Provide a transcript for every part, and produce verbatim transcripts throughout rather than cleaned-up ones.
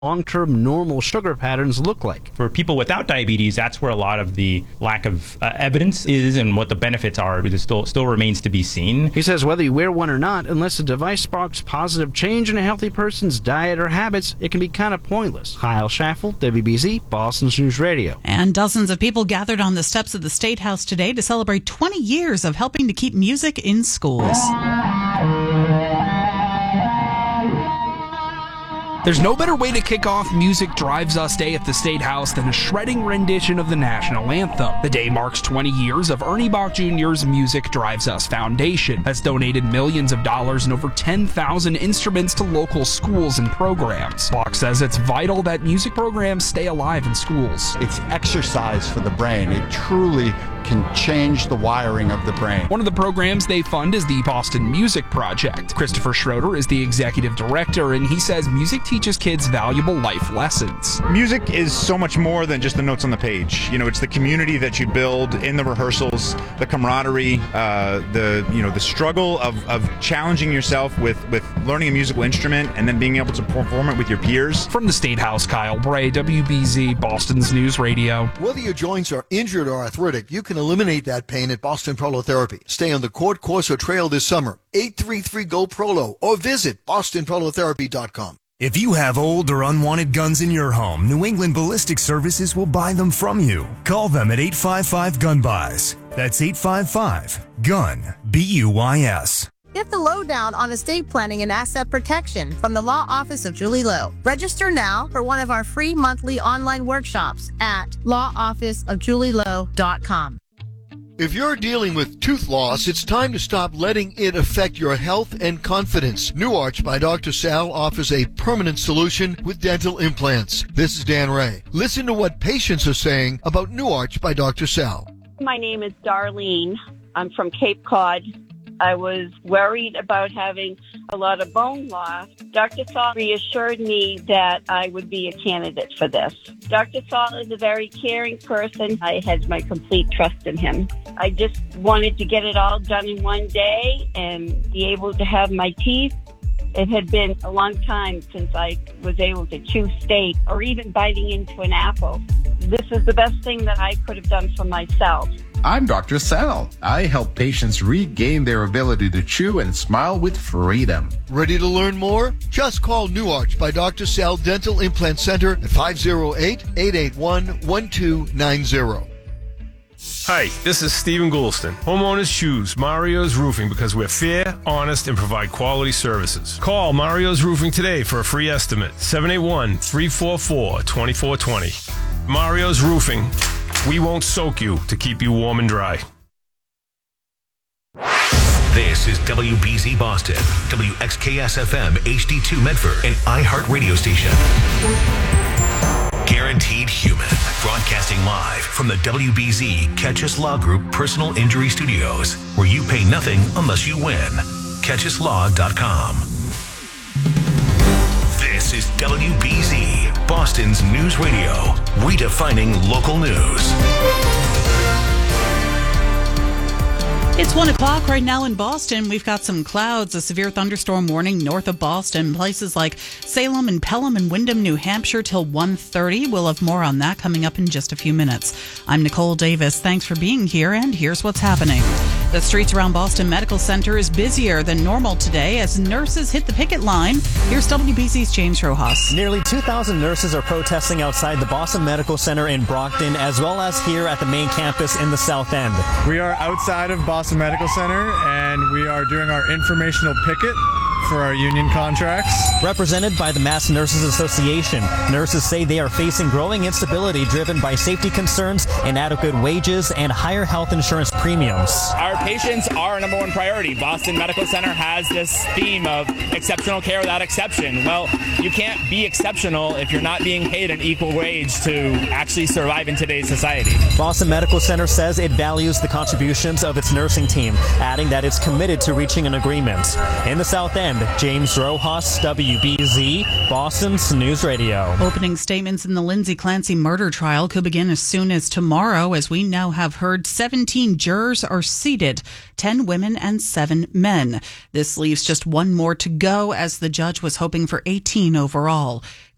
long-term normal sugar patterns look like. For people without diabetes, that's where a lot of the lack of uh, evidence is, and what the benefits are it still still remains to be seen. He says whether you wear one or not, unless the device sparks positive change in a healthy person's diet or habits, it can be kind of pointless. Kyle Schaffel, W B Z, Boston News Radio. And dozens of people gathered on the steps of the State House today to celebrate twenty years of helping to keep music in schools. There's no better way to kick off Music Drives Us Day at the State House than a shredding rendition of the national anthem. The day marks twenty years of Ernie Bach Junior's Music Drives Us Foundation, has donated millions of dollars and over ten thousand instruments to local schools and programs. Bach says it's vital that music programs stay alive in schools. It's exercise for the brain. It truly can change the wiring of the brain. One of the programs they fund is the Boston Music Project. Christopher Schroeder is the executive director, and he says music teaches kids valuable life lessons. Music is so much more than just the notes on the page. You know, it's the community that you build in the rehearsals, the camaraderie, uh, the you know the struggle of, of challenging yourself with, with learning a musical instrument and then being able to perform it with your peers. From the State House, Kyle Bray, W B Z, Boston's News Radio. Whether your joints are injured or arthritic, you can eliminate that pain at Boston Prolotherapy. Stay on the court, course, or trail this summer. eight three three, G O, Prolo, or visit boston prolotherapy dot com. If you have old or unwanted guns in your home, New England Ballistic Services will buy them from you. Call them at eight five five, gun buys. That's eight five five, gun, B U Y S. Get the lowdown on estate planning and asset protection from the Law Office of Julie Lowe. Register now for one of our free monthly online workshops at law office of julie lowe dot com. If you're dealing with tooth loss, it's time to stop letting it affect your health and confidence. New Arch by Doctor Sal offers a permanent solution with dental implants. This is Dan Ray. Listen to what patients are saying about New Arch by Doctor Sal. My name is Darlene. I'm from Cape Cod. I was worried about having a lot of bone loss. Doctor Saul reassured me that I would be a candidate for this. Doctor Saul is a very caring person. I had my complete trust in him. I just wanted to get it all done in one day and be able to have my teeth. It had been a long time since I was able to chew steak or even biting into an apple. This is the best thing that I could have done for myself. I'm Doctor Sal. I help patients regain their ability to chew and smile with freedom. Ready to learn more? Just call New Arch by Doctor Sal Dental Implant Center at five oh eight, eight eight one, one two nine zero. Hi, this is Stephen Goulston. Homeowners choose Mario's Roofing because we're fair, honest, and provide quality services. Call Mario's Roofing today for a free estimate. seven eight one, three four four, two four two zero. Mario's Roofing. We won't soak you to keep you warm and dry. This is W B Z Boston, W X K S F M H D two Medford, an iHeart radio station. Guaranteed Human, broadcasting live from the W B Z Catch Us Law Group Personal Injury Studios, where you pay nothing unless you win. catch us law dot com. This is W B Z, Boston's news radio, redefining local news. It's one o'clock right now in Boston. We've got some clouds, a severe thunderstorm warning north of Boston, places like Salem and Pelham and Windham, New Hampshire till one thirty. We'll have more on that coming up in just a few minutes. I'm Nicole Davis. Thanks for being here, and here's what's happening. The streets around Boston Medical Center is busier than normal today as nurses hit the picket line. Here's W B Z's James Rojas. Nearly two thousand nurses are protesting outside the Boston Medical Center in Brockton, as well as here at the main campus in the South End. We are outside of Boston Medical Center, and we are doing our informational picket for our union contracts. Represented by the Mass Nurses Association, nurses say they are facing growing instability driven by safety concerns, inadequate wages, and higher health insurance premiums. Our patients are our number one priority. Boston Medical Center has this theme of exceptional care without exception. Well, you can't be exceptional if you're not being paid an equal wage to actually survive in today's society. Boston Medical Center says it values the contributions of its nursing team, adding that it's committed to reaching an agreement. In the South End, James Rojas, W B Z, Boston's News Radio. Opening statements in the Lindsay Clancy murder trial could begin as soon as tomorrow, as we now have heard seventeen jurors are seated, ten women and seven men. This leaves just one more to go, as the judge was hoping for eighteen overall.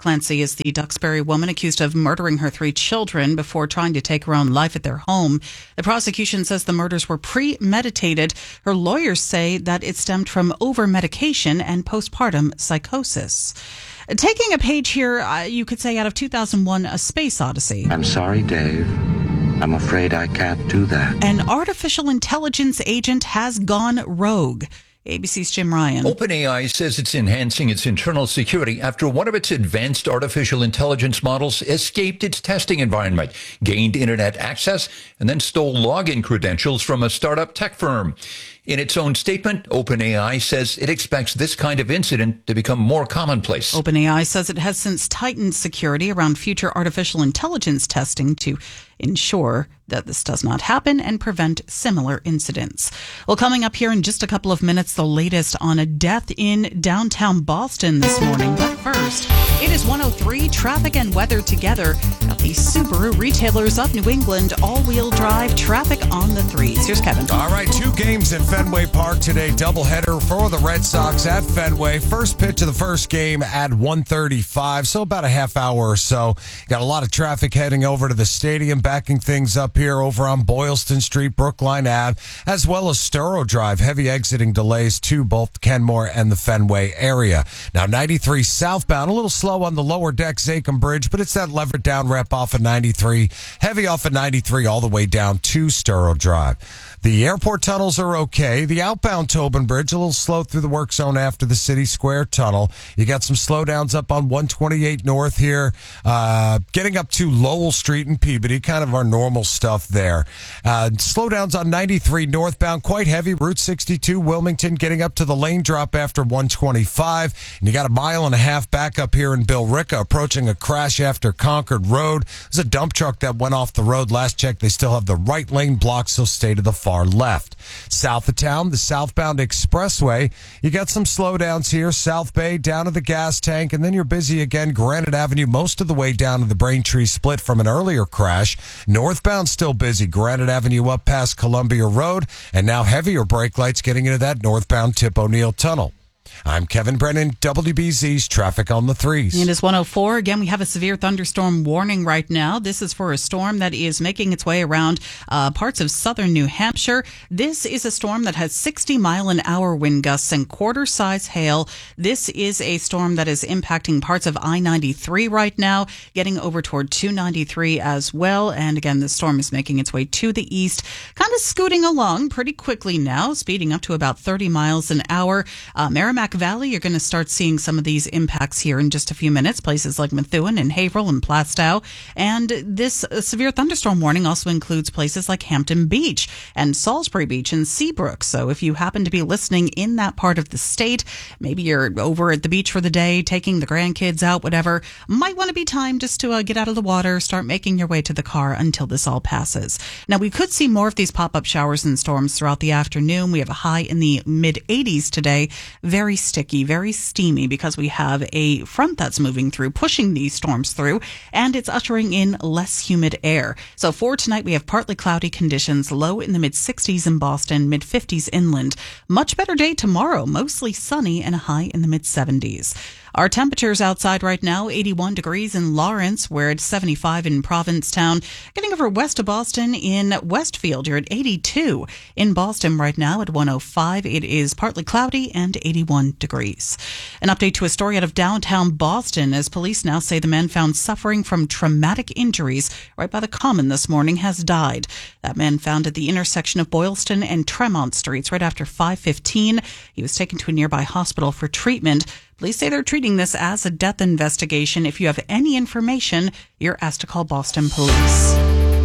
Clancy is the Duxbury woman accused of murdering her three children before trying to take her own life at their home. The prosecution says the murders were premeditated. Her lawyers say that it stemmed from over-medication and postpartum psychosis. Taking a page here, uh, you could say, out of two thousand one, A Space Odyssey. I'm sorry, Dave. I'm afraid I can't do that. An artificial intelligence agent has gone rogue. A B C's Jim Ryan. OpenAI says it's enhancing its internal security after one of its advanced artificial intelligence models escaped its testing environment, gained internet access, and then stole login credentials from a startup tech firm. In its own statement, OpenAI says it expects this kind of incident to become more commonplace. OpenAI says it has since tightened security around future artificial intelligence testing to ensure that this does not happen and prevent similar incidents. Well, coming up here in just a couple of minutes, the latest on a death in downtown Boston this morning. But first, it is one oh three traffic and weather together at the Subaru retailers of New England all-wheel drive traffic on the threes. Here's Kevin. All right, two games at Fenway Park today. Doubleheader for the Red Sox at Fenway. First pitch of the first game at one thirty-five, so about a half hour or so. Got a lot of traffic heading over to the stadium, backing things up here over on Boylston Street, Brookline Avenue, as well as Sturrow Drive. Heavy exiting delays to both Kenmore and the Fenway area. Now, ninety-three southbound, a little slow on the lower deck, Zachem Bridge, but it's that levered down rep off of ninety-three. Heavy off of ninety-three all the way down to Sturrow Drive. The airport tunnels are okay. The outbound Tobin Bridge, a little slow through the work zone after the City Square tunnel. You got some slowdowns up on one twenty-eight North here, uh, getting up to Lowell Street and Peabody, kind of our normal stuff there. Uh, slowdowns on ninety-three northbound, quite heavy. Route sixty-two, Wilmington, getting up to the lane drop after one twenty-five. And you got a mile and a half back up here in Billerica, approaching a crash after Concord Road. There's a dump truck that went off the road. Last check, they still have the right lane blocked, so stay to the far left. South of town, the southbound expressway, you got some slowdowns here. South Bay down to the gas tank, and then you're busy again. Granite Avenue most of the way down to the Braintree split from an earlier crash. Northbound still busy. Granite Avenue up past Columbia Road, and now heavier brake lights getting into that northbound Tip O'Neill Tunnel. I'm Kevin Brennan, W B Z's Traffic on the Threes. It is one oh four. Again, we have a severe thunderstorm warning right now. This is for a storm that is making its way around uh, parts of southern New Hampshire. This is a storm that has sixty mile an hour wind gusts and quarter size hail. This is a storm that is impacting parts of I ninety-three right now, getting over toward two ninety-three as well. And again, the storm is making its way to the east, kind of scooting along pretty quickly now, speeding up to about thirty miles an hour. Uh, Merrimack Valley, you're going to start seeing some of these impacts here in just a few minutes. Places like Methuen and Haverhill and Plastow. And this uh, severe thunderstorm warning also includes places like Hampton Beach and Salisbury Beach and Seabrook. So if you happen to be listening in that part of the state, maybe you're over at the beach for the day, taking the grandkids out, whatever, might want to be time just to uh, get out of the water, start making your way to the car until this all passes. Now, we could see more of these pop-up showers and storms throughout the afternoon. We have a high in the mid eighties today. Very sticky, very steamy, because we have a front that's moving through, pushing these storms through, and it's ushering in less humid air. So for tonight, we have partly cloudy conditions, low in the mid sixties in Boston, mid fifties inland. Much better day tomorrow, mostly sunny and a high in the mid seventies. Our temperatures outside right now, eighty-one degrees in Lawrence. We're at seventy-five in Provincetown. Getting over west of Boston in Westfield, you're at eighty-two. In Boston right now at one oh five. It is partly cloudy and eighty-one degrees. An update to a story out of downtown Boston, as police now say the man found suffering from traumatic injuries right by the Common this morning has died. That man found at the intersection of Boylston and Tremont Streets right after five fifteen. He was taken to a nearby hospital for treatment. Police say they're treating this as a death investigation. If you have any information, you're asked to call Boston Police.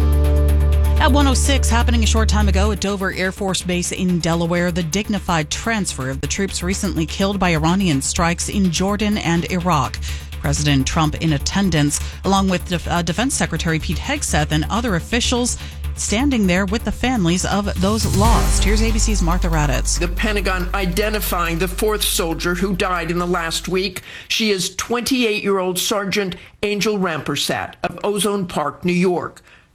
At one oh six, happening a short time ago at Dover Air Force Base in Delaware, the dignified transfer of the troops recently killed by Iranian strikes in Jordan and Iraq. President Trump in attendance, along with Def- uh, Defense Secretary Pete Hegseth and other officials, standing there with the families of those lost. Here's A B C's Martha Raddatz. The Pentagon identifying the fourth soldier who died in the last week. She is twenty-eight-year-old Sergeant Angel Rampersad of Ozone Park, New York.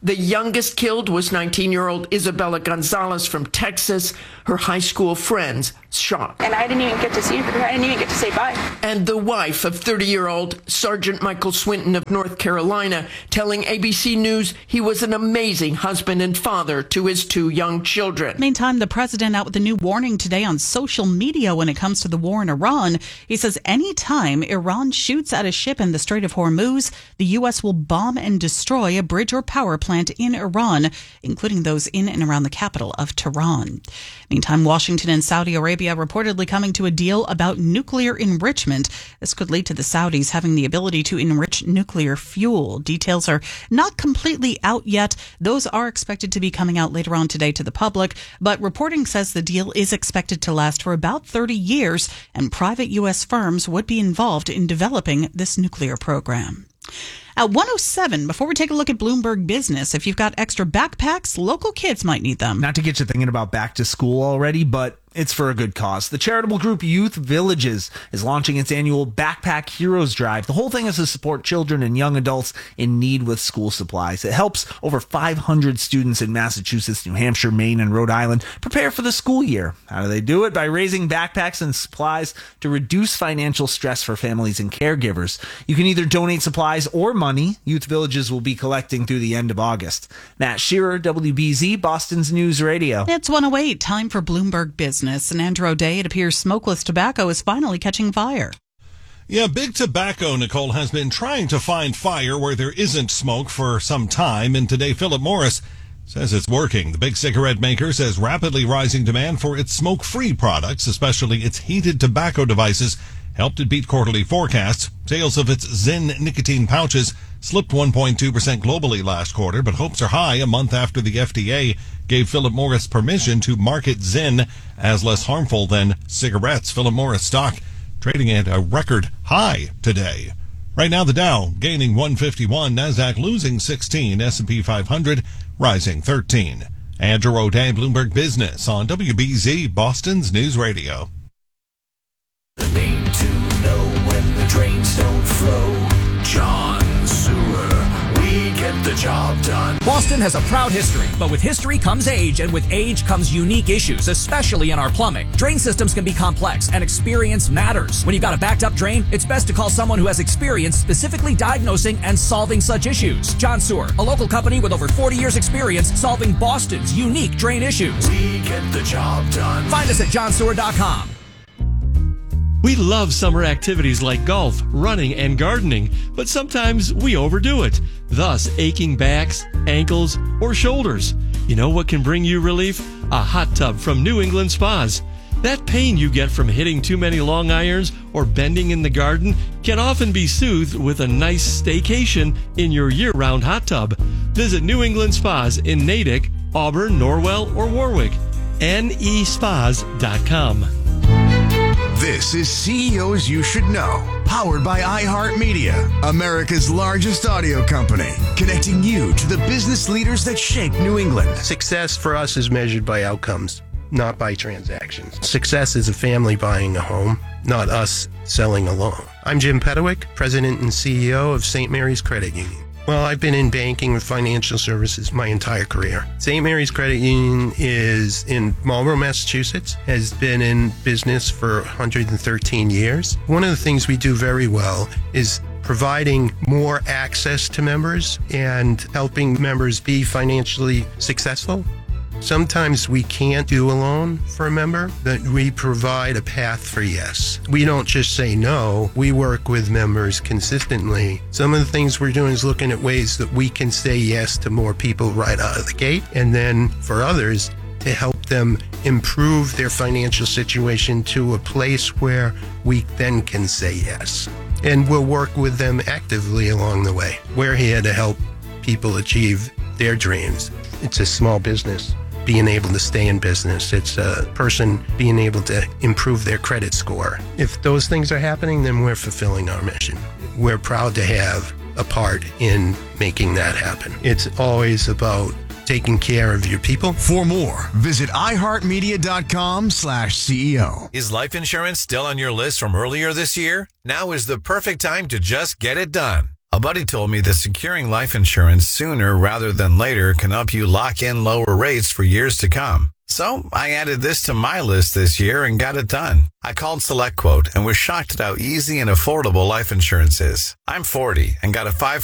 The youngest killed was nineteen-year-old Isabella Gonzalez from Texas. Her high school friends shocked. And I didn't even get to see her. I didn't even get to say bye. And the wife of thirty-year-old Sergeant Michael Swinton of North Carolina telling A B C News he was an amazing husband and father to his two young children. Meantime, the president out with a new warning today on social media when it comes to the war in Iran. He says anytime Iran shoots at a ship in the Strait of Hormuz, the U S will bomb and destroy a bridge or power plant in Iran, including those in and around the capital of Tehran. Meantime, Washington and Saudi Arabia reportedly coming to a deal about nuclear enrichment. This could lead to the Saudis having the ability to enrich nuclear fuel. Details are not completely out yet. Those are expected to be coming out later on today to the public, but reporting says the deal is expected to last for about thirty years, and private U S firms would be involved in developing this nuclear program. At one oh seven, before we take a look at Bloomberg Business, if you've got extra backpacks, local kids might need them. Not to get you thinking about back to school already, but it's for a good cause. The charitable group Youth Villages is launching its annual Backpack Heroes Drive. The whole thing is to support children and young adults in need with school supplies. It helps over five hundred students in Massachusetts, New Hampshire, Maine, and Rhode Island prepare for the school year. How do they do it? By raising backpacks and supplies to reduce financial stress for families and caregivers. You can either donate supplies or money. Youth Villages will be collecting through the end of August. Matt Shearer, W B Z, Boston's News Radio. It's one oh eight, time for Bloomberg Business. In Andrew O'Day, it appears smokeless tobacco is finally catching fire. Yeah, Big Tobacco, Nicole, has been trying to find fire where there isn't smoke for some time, and today Philip Morris says it's working. The big cigarette maker says rapidly rising demand for its smoke-free products, especially its heated tobacco devices, helped it beat quarterly forecasts. Sales of its Zyn nicotine pouches slipped one point two percent globally last quarter, but hopes are high a month after the F D A gave Philip Morris permission to market Zyn as less harmful than cigarettes. Philip Morris stock trading at a record high today. Right now, the Dow gaining one fifty-one, NASDAQ losing sixteen, S and P five hundred rising thirteen. Andrew O'Day, Bloomberg Business on W B Z, Boston's News Radio. The name to know when the drains don't flow. John Sewer. We get the job done. Boston has a proud history, but with history comes age, and with age comes unique issues, especially in our plumbing. Drain systems can be complex, and experience matters. When you've got a backed up drain, it's best to call someone who has experience specifically diagnosing and solving such issues. John Sewer, a local company with over forty years experience solving Boston's unique drain issues. We get the job done. Find us at john sewer dot com. We love summer activities like golf, running, and gardening, but sometimes we overdo it, thus aching backs, ankles, or shoulders. You know what can bring you relief? A hot tub from New England Spas. That pain you get from hitting too many long irons or bending in the garden can often be soothed with a nice staycation in your year-round hot tub. Visit New England Spas in Natick, Auburn, Norwell, or Warwick. N E spas dot com. This is C E Os You Should Know, powered by iHeartMedia, America's largest audio company, connecting you to the business leaders that shape New England. Success for us is measured by outcomes, not by transactions. Success is a family buying a home, not us selling a loan. I'm Jim Pedowick, President and C E O of Saint Mary's Credit Union. Well, I've been in banking and financial services my entire career. Saint Mary's Credit Union is in Marlborough, Massachusetts, has been in business for one hundred thirteen years. One of the things we do very well is providing more access to members and helping members be financially successful. Sometimes we can't do a loan for a member, but we provide a path for yes. We don't just say no, we work with members consistently. Some of the things we're doing is looking at ways that we can say yes to more people right out of the gate, and then for others to help them improve their financial situation to a place where we then can say yes. And we'll work with them actively along the way. We're here to help people achieve their dreams. It's a small business being able to stay in business. It's a person being able to improve their credit score. If those things are happening, then we're fulfilling our mission. We're proud to have a part in making that happen. It's always about taking care of your people. For more, visit iHeartMedia.com slash CEO. Is life insurance still on your list from earlier this year? Now is the perfect time to just get it done. A buddy told me that securing life insurance sooner rather than later can help you lock in lower rates for years to come. So I added this to my list this year and got it done. I called SelectQuote and was shocked at how easy and affordable life insurance is. I'm forty and got a five